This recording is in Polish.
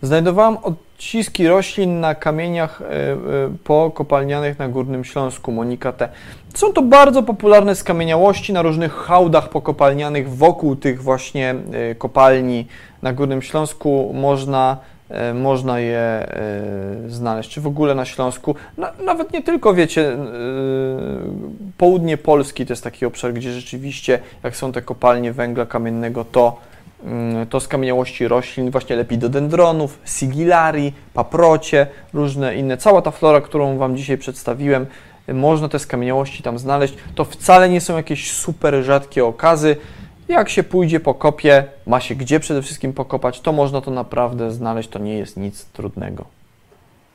Znajdowałam odciski roślin na kamieniach pokopalnianych na Górnym Śląsku, Monika T. Są to bardzo popularne skamieniałości na różnych hałdach pokopalnianych wokół tych właśnie kopalni na Górnym Śląsku. Można je znaleźć, czy w ogóle na Śląsku. Nawet nie tylko, wiecie, południe Polski to jest taki obszar, gdzie rzeczywiście, jak są te kopalnie węgla kamiennego, to skamieniałości roślin, właśnie lepidodendronów, sigillarii, paprocie, różne inne. Cała ta flora, którą Wam dzisiaj przedstawiłem, można te skamieniałości tam znaleźć. To wcale nie są jakieś super rzadkie okazy. Jak się pójdzie po kopie, ma się gdzie przede wszystkim pokopać, to można to naprawdę znaleźć, to nie jest nic trudnego.